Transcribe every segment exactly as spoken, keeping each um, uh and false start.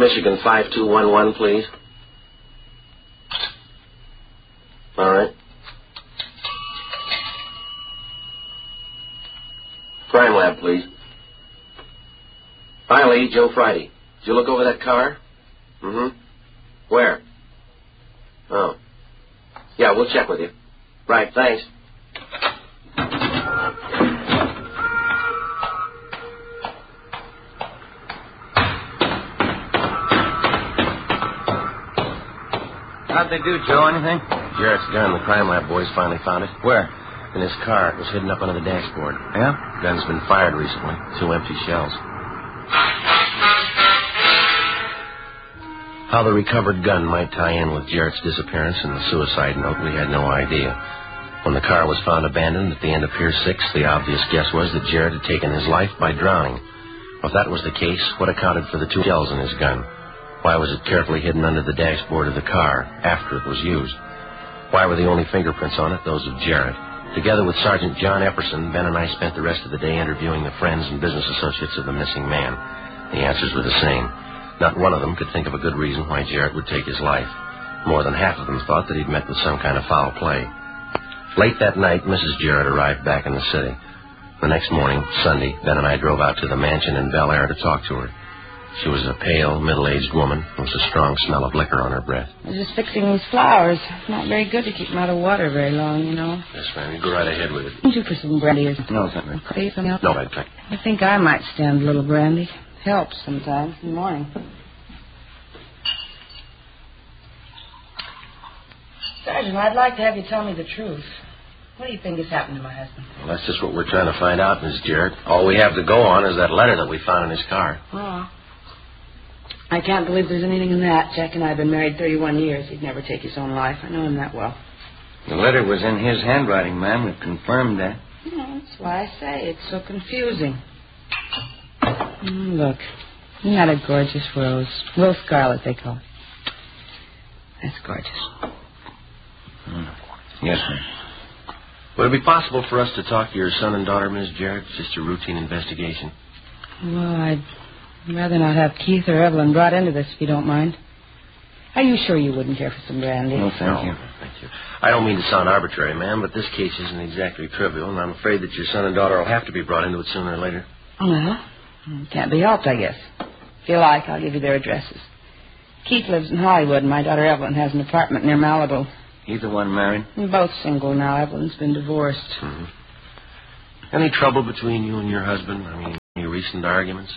Michigan five two one one, please. All right. Crime lab, please. Hi, Lee. Joe Friday. Did you look over that car? Mm-hmm. Where? Oh. Yeah, we'll check with you. Right, thanks. How'd they do, Joe? Anything? Jarrett's gun. The crime lab boys finally found it. Where? In his car. It was hidden up under the dashboard. Yeah? Gun's been fired recently. Two empty shells. How the recovered gun might tie in with Jarrett's disappearance and the suicide note, we had no idea. When the car was found abandoned at the end of Pier six, the obvious guess was that Jarrett had taken his life by drowning. If that was the case, what accounted for the two shells in his gun? Why was it carefully hidden under the dashboard of the car after it was used? Why were the only fingerprints on it those of Jarrett? Together with Sergeant John Epperson, Ben and I spent the rest of the day interviewing the friends and business associates of the missing man. The answers were the same. Not one of them could think of a good reason why Jarrett would take his life. More than half of them thought that he'd met with some kind of foul play. Late that night, Missus Jarrett arrived back in the city. The next morning, Sunday, Ben and I drove out to the mansion in Bel Air to talk to her. She was a pale, middle-aged woman. There was a strong smell of liquor on her breath. I was just fixing these flowers. Not very good to keep them out of water very long, you know. Yes, ma'am. You go right ahead with it. Would you for some brandy or No, thank coffee? Something else? No, I'd thank I think I might stand a little brandy. Helps sometimes in the morning. Sergeant, I'd like to have you tell me the truth. What do you think has happened to my husband? Well, that's just what we're trying to find out, Miss Jarrett. All we have to go on is that letter that we found in his car. Oh. I can't believe there's anything in that. Jack and I have been married thirty-one years. He'd never take his own life. I know him that well. The letter was in his handwriting, ma'am. We've confirmed that. Yeah, that's why I say it's so confusing. Mm, look, isn't that a gorgeous rose? Rose scarlet, they call it. That's gorgeous. Mm. Yes, ma'am. Would it be possible for us to talk to your son and daughter, Miss Jarrett? It's just a routine investigation. Well, I'd rather not have Keith or Evelyn brought into this, if you don't mind. Are you sure you wouldn't care for some brandy? No, thank you. Thank you. I don't mean to sound arbitrary, ma'am, but this case isn't exactly trivial, and I'm afraid that your son and daughter will have to be brought into it sooner or later. Well, it can't be helped, I guess. If you like, I'll give you their addresses. Keith lives in Hollywood, and my daughter Evelyn has an apartment near Malibu. Either one married? We're both single now. Evelyn's been divorced. Mm-hmm. Any trouble between you and your husband? I mean, any recent arguments?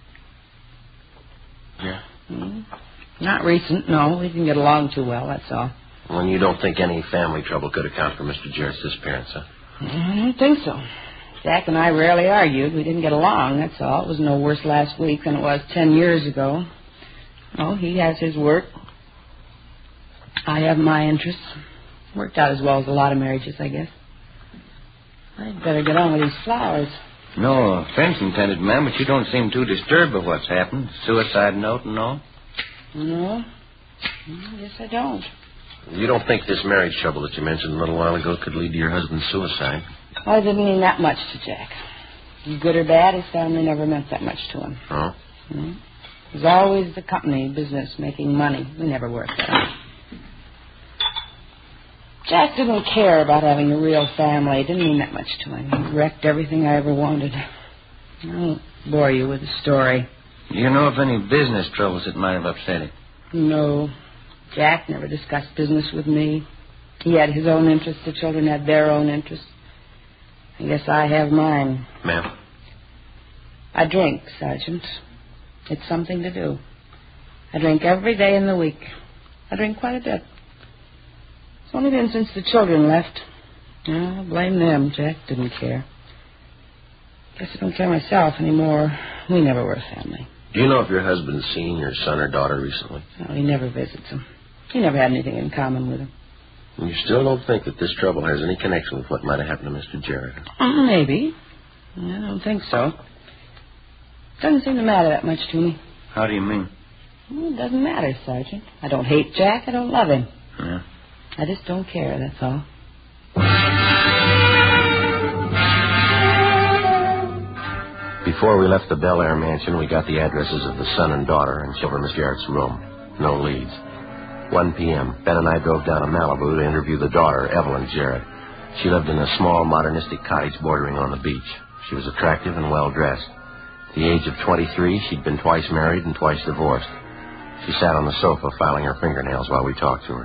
Yeah? Mm, not recent, no. We didn't get along too well, that's all. Well, and you don't think any family trouble could account for Mister Jarrett's disappearance, huh? I don't think so. Jack and I rarely argued. We didn't get along, that's all. It was no worse last week than it was ten years ago. Oh, he has his work. I have my interests. Worked out as well as a lot of marriages, I guess. I'd better get on with these flowers. No offense intended, ma'am, but you don't seem too disturbed by what's happened. Suicide note and all? No. Yes, I don't. You don't think this marriage trouble that you mentioned a little while ago could lead to your husband's suicide? I didn't mean that much to Jack. Good or bad, his family never meant that much to him. Oh? Mm-hmm. It was always the company, business, making money. We never worked out. Jack didn't care about having a real family. It didn't mean that much to him. He wrecked everything I ever wanted. I won't bore you with the story. Do you know of any business troubles that might have upset it? No. Jack never discussed business with me. He had his own interests. The children had their own interests. I guess I have mine. Ma'am? I drink, Sergeant. It's something to do. I drink every day in the week. I drink quite a bit. It's only been since the children left. Oh, blame them. Jack didn't care. Guess I don't care myself anymore. We never were a family. Do you know if your husband's seen your son or daughter recently? No, he never visits them. He never had anything in common with them. And you still don't think that this trouble has any connection with what might have happened to Mister Jarrett? Uh, maybe. I don't think so. Doesn't seem to matter that much to me. How do you mean? Well, it doesn't matter, Sergeant. I don't hate Jack. I don't love him. Yeah. I just don't care, that's all. Before we left the Bel Air mansion, we got the addresses of the son and daughter and checked over Miss Jarrett's room. No leads. one p.m., Ben and I drove down to Malibu to interview the daughter, Evelyn Jarrett. She lived in a small, modernistic cottage bordering on the beach. She was attractive and well-dressed. At the age of twenty-three, she'd been twice married and twice divorced. She sat on the sofa filing her fingernails while we talked to her.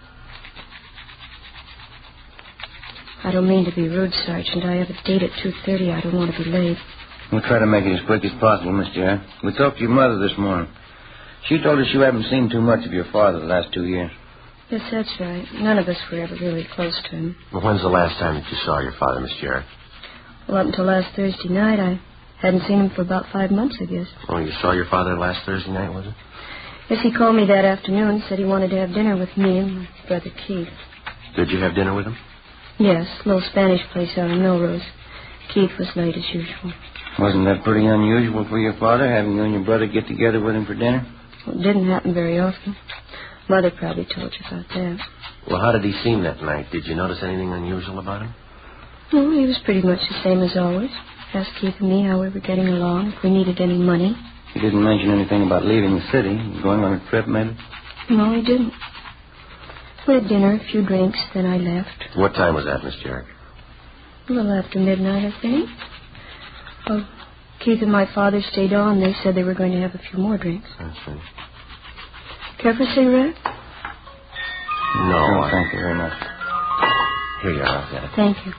I don't mean to be rude, Sergeant. I have a date at two thirty. I don't want to be late. We'll try to make it as quick as possible, Miss Jarrett. We talked to your mother this morning. She told us you haven't seen too much of your father the last two years. Yes, that's right. None of us were ever really close to him. Well, when's the last time that you saw your father, Miss Jarrett? Well, up until last Thursday night, I hadn't seen him for about five months, I guess. Oh, you saw your father last Thursday night, was it? Yes, he called me that afternoon, said he wanted to have dinner with me and my brother Keith. Did you have dinner with him? Yes, a little Spanish place out in Melrose. Keith was late as usual. Wasn't that pretty unusual for your father, having you and your brother get together with him for dinner? Well, it didn't happen very often. Mother probably told you about that. Well, how did he seem that night? Did you notice anything unusual about him? Well, he was pretty much the same as always. Asked Keith and me how we were getting along, if we needed any money. He didn't mention anything about leaving the city, going on a trip, maybe? No, he didn't. We had dinner, a few drinks, then I left. What time was that, Miss Jarrett? A little after midnight, I think. Oh, Keith and my father stayed on. They said they were going to have a few more drinks. I see. Care for a cigarette? No, no I... thank you very much. Here you are, I'll get it. Thank you.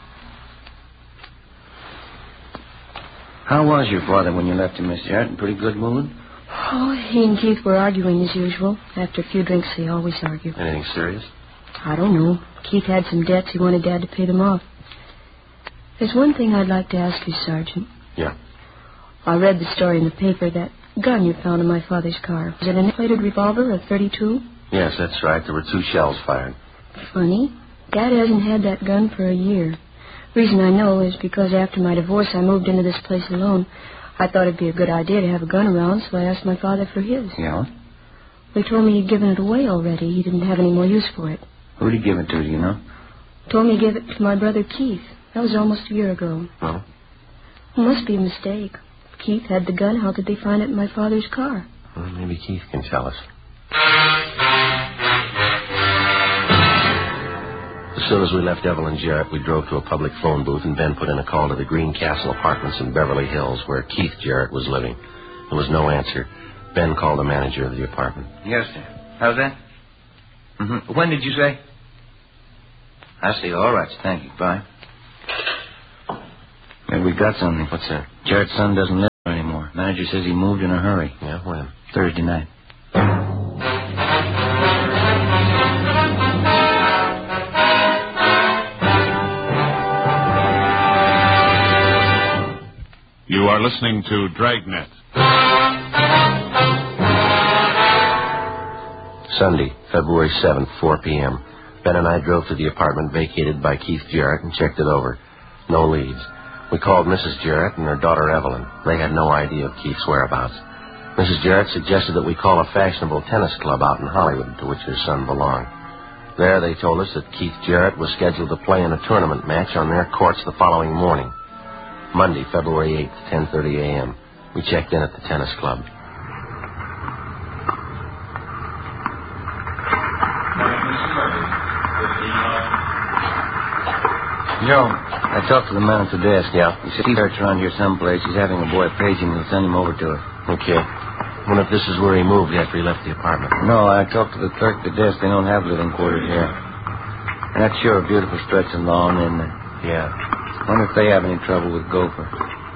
How was your father when you left him, Miss Jarrett? In pretty good mood? Oh, he and Keith were arguing as usual. After a few drinks, they always argue. Anything serious? I don't know. Keith had some debts. He wanted Dad to pay them off. There's one thing I'd like to ask you, Sergeant. Yeah. I read the story in the paper, that gun you found in my father's car. Was it an inflated revolver, a thirty-two? Yes, that's right. There were two shells fired. Funny. Dad hasn't had that gun for a year. Reason I know is because after my divorce, I moved into this place alone. I thought it'd be a good idea to have a gun around, so I asked my father for his. Yeah? He told me he'd given it away already. He didn't have any more use for it. Who'd he give it to, do you know? Told me to give it to my brother Keith. That was almost a year ago. Well? It must be a mistake. If Keith had the gun, how did they find it in my father's car? Well, maybe Keith can tell us. As soon as we left Evelyn Jarrett, we drove to a public phone booth, and Ben put in a call to the Green Castle Apartments in Beverly Hills, where Keith Jarrett was living. There was no answer. Ben called the manager of the apartment. Yes, sir. How's that? Mm-hmm. When did you say? I see. All right. Thank you. Bye. Maybe we got something. What's that? Jarrett's son doesn't live there anymore. Manager says he moved in a hurry. Yeah, when? Thursday night. You are listening to Dragnet. Sunday, February seventh, four p.m. Ben and I drove to the apartment vacated by Keith Jarrett and checked it over. No leads. We called Missus Jarrett and her daughter Evelyn. They had no idea of Keith's whereabouts. Missus Jarrett suggested that we call a fashionable tennis club out in Hollywood to which her son belonged. There they told us that Keith Jarrett was scheduled to play in a tournament match on their courts the following morning. Monday, February eighth, ten thirty a.m. We checked in at the tennis club. Joe, I talked to the man at the desk. Yeah? He said he's around here someplace. He's having a boy page him. He'll send him over to her. Okay. Wonder if this is where he moved after he left the apartment. No, I talked to the clerk at the desk. They don't have living quarters here. That's sure a beautiful stretch of lawn, isn't it? Yeah. Wonder if they have any trouble with Gopher.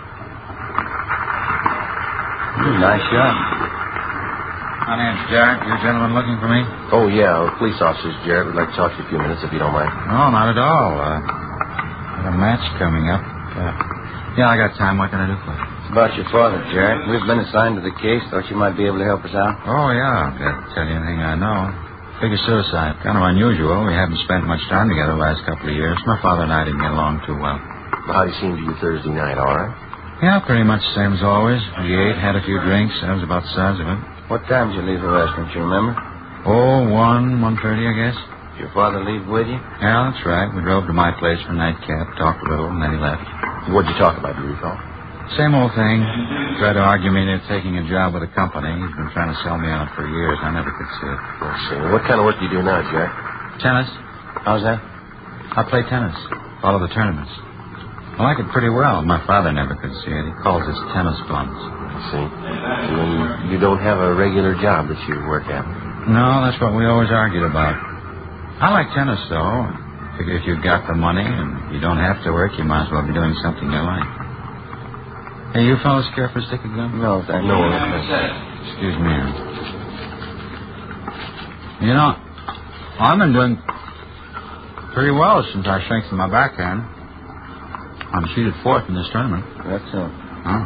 Ooh, nice shot. My name's Jarrett. You gentlemen looking for me? Oh, yeah. We're police officers, Jarrett. We'd like to talk to you a few minutes if you don't mind. No, not at all. Uh, got a match coming up. Uh, yeah, I got time. What can I do for you? It's about your father, Jarrett. We've been assigned to the case. Thought you might be able to help us out. Oh, yeah. I'll tell you anything I know. Figure suicide. Kind of unusual. We haven't spent much time together the last couple of years. My father and I didn't get along too well. Well, how did he seem to you Thursday night, all right? Yeah, pretty much the same as always. We ate, had a few drinks. That was about the size of it. What time did you leave the restaurant, you remember? Oh, one, one thirty, I guess. Did your father leave with you? Yeah, that's right. We drove to my place for a nightcap, talked a little, and then he left. What'd you talk about, do you recall? Same old thing. Tried to argue me into taking a job with a company. He's been trying to sell me out for years. I never could see it. Let's see. What kind of work do you do now, Jared? Tennis. How's that? I play tennis. Follow the tournaments. I like it pretty well. My father never could see it. He calls it tennis bums. I see. And then you don't have a regular job that you work at? No, that's what we always argued about. I like tennis, though. Figure if you've got the money and you don't have to work, you might as well be doing something you like. Hey, you fellas care for a stick of gum? No, thank you. No, Excuse me. You know, I've been doing pretty well since I strengthened my backhand. I'm seeded fourth in this tournament. That's so. Huh?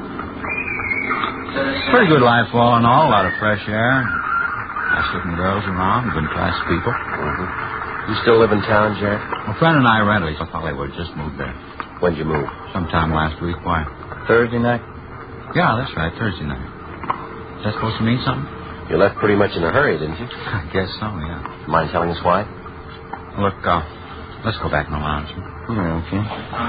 Pretty good life all in all. A lot of fresh air. Nice looking girls around. Good class people. Mm-hmm. You still live in town, Jared? A friend and I rented in Hollywood. Just moved there. When'd you move? Sometime last week. Why? Thursday night? Yeah, that's right. Thursday night. Is that supposed to mean something? You left pretty much in a hurry, didn't you? I guess so, yeah. Mind telling us why? Look, uh, let's go back in the lounge. Yeah, okay.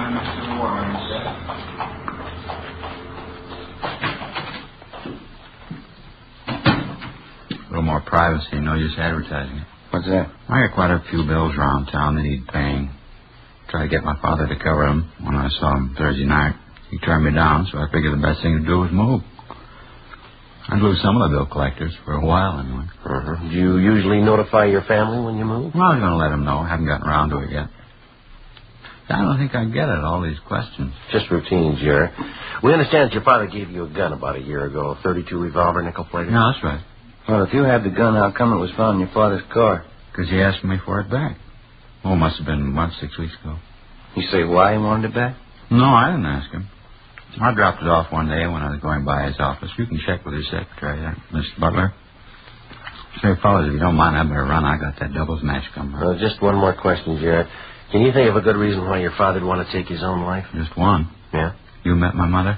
A little more privacy. No use advertising it. What's that? I got quite a few bills around town that need paying. Tried to get my father to cover them when I saw him Thursday night. He turned me down, so I figured the best thing to do was move. I'd lose some of the bill collectors for a while, anyway. Mm-hmm. Do you usually notify your family when you move? Well, I was going to let them know. I haven't gotten around to it yet. I don't think I get it, all these questions. Just routine, Jerry. We understand that your father gave you a gun about a year ago, a thirty-two revolver, nickel-plated. No, that's right. Well, if you had the gun, how come it was found in your father's car? Because he asked me for it back. Oh, it must have been a month, six weeks ago. You say why he wanted it back? No, I didn't ask him. I dropped it off one day when I was going by his office. You can check with his secretary, uh, Mister Butler. Say, fellas, if you don't mind, I better run. I got that doubles match coming up. Uh, just one more question, Jared. Can you think of a good reason why your father'd want to take his own life? Just one. Yeah? You met my mother?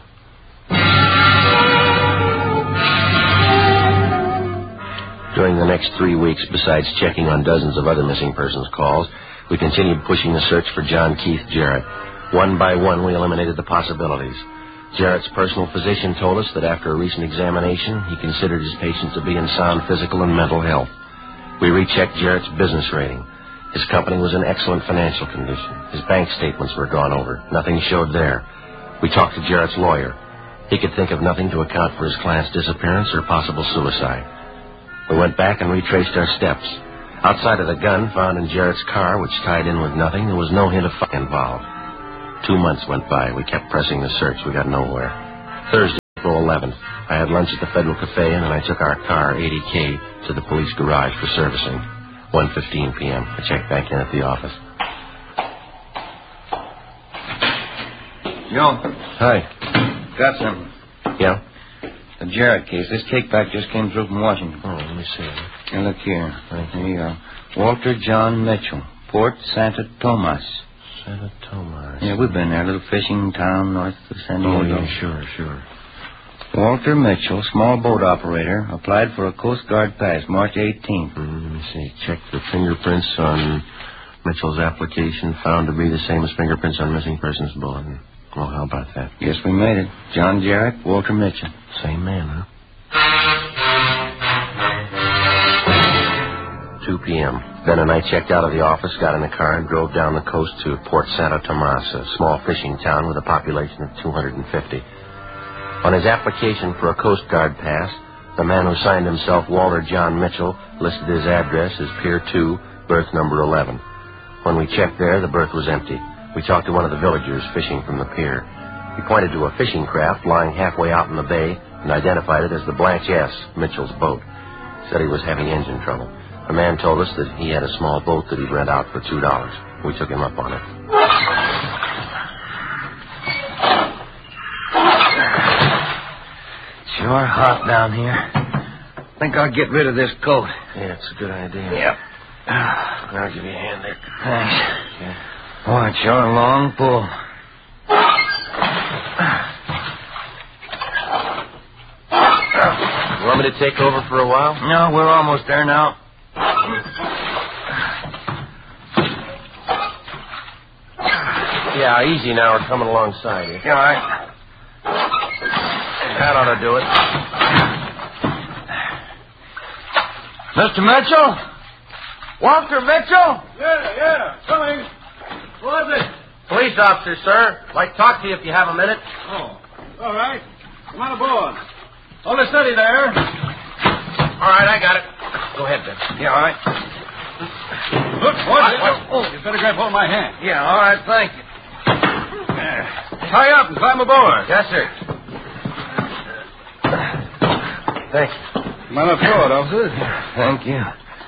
During the next three weeks, besides checking on dozens of other missing persons calls, we continued pushing the search for John Keith Jarrett. One by one, we eliminated the possibilities. Jarrett's personal physician told us that after a recent examination, he considered his patient to be in sound physical and mental health. We rechecked Jarrett's business rating. His company was in excellent financial condition. His bank statements were gone over. Nothing showed there. We talked to Jarrett's lawyer. He could think of nothing to account for his client's disappearance or possible suicide. We went back and retraced our steps. Outside of the gun found in Jarrett's car, which tied in with nothing, there was no hint of fire involved. Two months went by. We kept pressing the search. We got nowhere. Thursday, April eleventh, I had lunch at the Federal Cafe, and then I took our car, eighty K, to the police garage for servicing. one fifteen p.m. I checked back in at the office. Joe. Hi. Got something. Yeah? The Jarrett case. This kickback just came through from Washington. Oh, let me see. Here, look here. Right here you go. Walter John Mitchell, Port Santa Tomas. Santa Tomas. Yeah, we've been there. A little fishing town north of San Diego. Oh, yeah, sure, sure. Walter Mitchell, small boat operator, applied for a Coast Guard pass March eighteenth. Mm, let me see. Check the fingerprints on Mitchell's application. Found to be the same as fingerprints on missing persons bulletin. Well, how about that? Yes, we made it. John Jarrett, Walter Mitchell. Same man, huh? two p.m. Ben and I checked out of the office, got in a car, and drove down the coast to Port Santa Tomas, a small fishing town with a population of two hundred fifty. On his application for a Coast Guard pass, the man who signed himself Walter John Mitchell listed his address as Pier two, berth number eleven. When we checked there, the berth was empty. We talked to one of the villagers fishing from the pier. He pointed to a fishing craft lying halfway out in the bay and identified it as the Blanche S., Mitchell's boat. Said he was having engine trouble. The man told us that he had a small boat that he'd rent out for two dollars. We took him up on it. Sure hot down here. Think I'll get rid of this coat. Yeah, it's a good idea. Yep. I'll give you a hand there. Thanks. Yeah. Boy, it's sure a long pull. You want me to take over for a while? No, we're almost there now. Yeah, easy now. We're coming alongside here. Yeah, all right. That ought to do it. Mister Mitchell? Walter Mitchell? Yeah, yeah, coming. Who is it? Police officer, sir. I'd like to talk to you if you have a minute. Oh, all right. Come on aboard. Hold it steady there. All right, I got it. Go ahead, Ben. Yeah, all right. Look, watch it. Oh, you better grab hold of my hand. Yeah, all right, thank you. Yeah. Tie up and climb aboard. Yes, sir. Thanks. Come on aboard, officer. Thank you.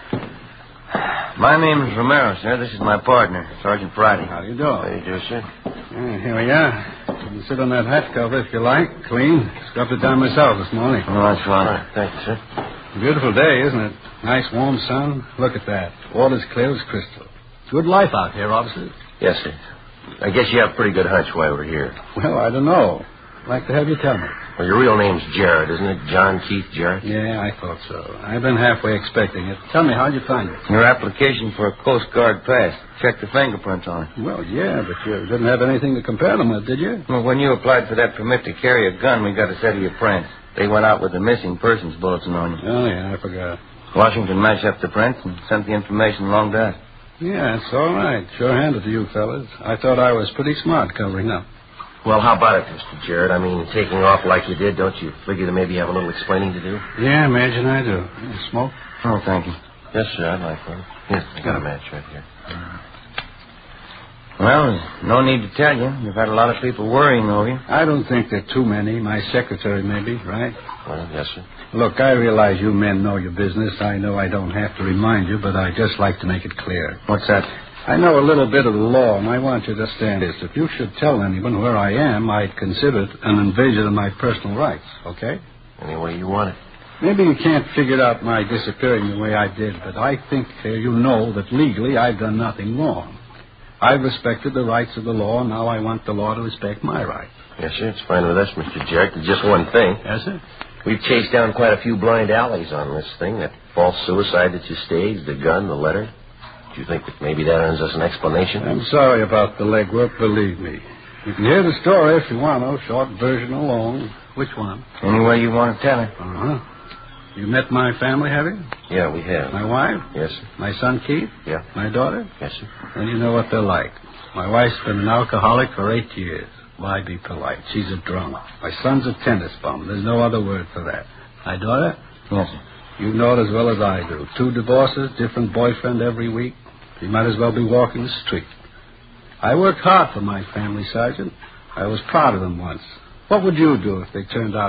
My name is Romero, sir. This is my partner, Sergeant Friday. How do you do? How do you do, sir? Yeah, here we are. You can sit on that hat cover if you like. Clean. Scrubbed it down myself this morning. Oh, that's fine. Thank you, sir. Beautiful day, isn't it? Nice warm sun. Look at that. Water's clear as crystal. Good life out here, officer. Yes, sir. I guess you have a pretty good hunch why we're here. Well, I don't know. I'd like to have you tell me. Well, your real name's Jarrett, isn't it? John Keith Jarrett? Yeah, I thought so. I've been halfway expecting it. Tell me, how'd you find it? Your application for a Coast Guard pass. Check the fingerprints on it. Well, yeah, but you didn't have anything to compare them with, did you? Well, when you applied for that permit to carry a gun, we got a set of your prints. They went out with the missing persons bulletin on you. Oh, yeah, I forgot. Washington matched up the prints and sent the information along to us. Yeah, it's all right. Sure handed to you fellas. I thought I was pretty smart covering up. Well, how about it, Mister Jarrett? I mean, taking off like you did, don't you figure that maybe you have a little explaining to do? Yeah, imagine I do. You smoke? Oh, thank you. Yes, sir, I'd like one. Here, I got a match right here. Well, there's no need to tell you. You've had a lot of people worrying over you. I don't think there are too many. My secretary, maybe, right? Well, yes, sir. Look, I realize you men know your business. I know I don't have to remind you, but I'd just like to make it clear. What's that? I know a little bit of the law, and I want you to understand this. If you should tell anyone where I am, I'd consider it an invasion of my personal rights, okay? Any way you want it. Maybe you can't figure out my disappearing the way I did, but I think uh, you know that legally I've done nothing wrong. I've respected the rights of the law, and now I want the law to respect my rights. Yes, sir, it's fine with us, Mister Jarrett. There's just one thing. Yes, sir? We've chased down quite a few blind alleys on this thing. That false suicide that you staged, the gun, the letter. Do you think that maybe that earns us an explanation? I'm sorry about the legwork, believe me. You can hear the story if you want to, short version or long. Which one? Any way you want to tell it. Uh-huh. You met my family, have you? Yeah, we have. My wife? Yes, sir. My son, Keith? Yeah. My daughter? Yes, sir. And you know what they're like. My wife's been an alcoholic for eight years. Why be polite? She's a drunk. My son's a tennis bum. There's no other word for that. My daughter? Yes, sir. You know it as well as I do. Two divorces, different boyfriend every week. You might as well be walking the street. I worked hard for my family, Sergeant. I was proud of them once. What would you do if they turned out